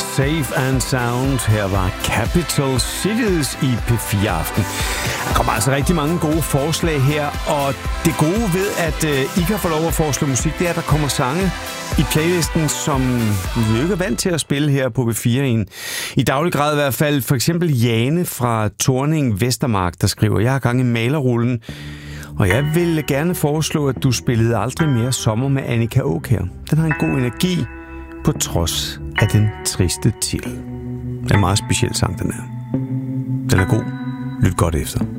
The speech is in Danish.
Safe and Sound. Her var Capital Cities i P4 Aften. Der kommer altså rigtig mange gode forslag her, og det gode ved, at I kan få lov at foreslå musik, det er, at der kommer sange i playlisten, som vi jo ikke er vant til at spille her på P4 i daglig grad i hvert fald. For eksempel Jane fra Torning Vestermark, der skriver: jeg har gang i malerrullen, og jeg vil gerne foreslå, at du spillede Aldrig mere sommer med Annika Aukjær. Den har en god energi, på trods af den triste titel. Det er en meget speciel sang, den er. Den er god. Lyt godt efter.